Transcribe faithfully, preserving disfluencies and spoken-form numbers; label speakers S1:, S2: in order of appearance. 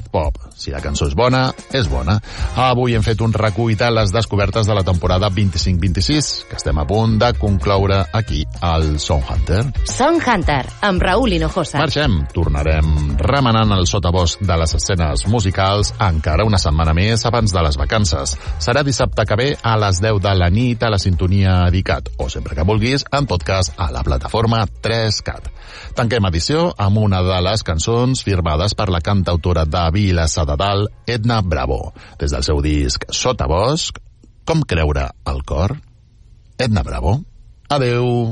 S1: Art Pop. Si la cançó és bona, és bona. Avui hem fet un recull de les descobertes de la temporada vint-i-cinc vint-i-sis, que estem a punt de concloure aquí al Song Hunter.
S2: Song Hunter, amb Raúl Hinojosa.
S1: Marxem. Tornarem remenant el sotabosc de les escenes musicals encara una setmana més abans de les vacances. Serà dissabte que ve a les deu de la nit a la sintonia Dicat, o sempre que vulguis, en podcast a la plataforma tres cat. Tanquem edició amb una de les cançons firmades per la cantautora de Vilassar de Dalt, Edna Bravo. Des del seu disc Sotabosc, Com creure el cor? Edna Bravo. Adeu.